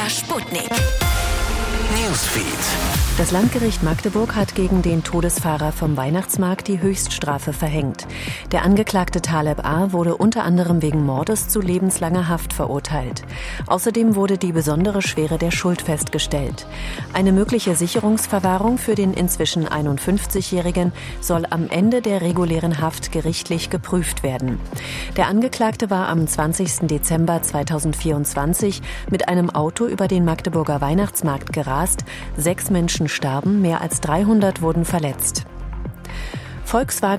Sputnik. Newsfeed. Das Landgericht Magdeburg hat gegen den Todesfahrer vom Weihnachtsmarkt die Höchststrafe verhängt. Der Angeklagte Taleb A. wurde unter anderem wegen Mordes zu lebenslanger Haft verurteilt. Außerdem wurde die besondere Schwere der Schuld festgestellt. Eine mögliche Sicherungsverwahrung für den inzwischen 51-Jährigen soll am Ende der regulären Haft gerichtlich geprüft werden. Der Angeklagte war am 20. Dezember 2024 mit einem Auto über den Magdeburger Weihnachtsmarkt gerast. 6 Menschen starben, mehr als 300 wurden verletzt. Volkswagen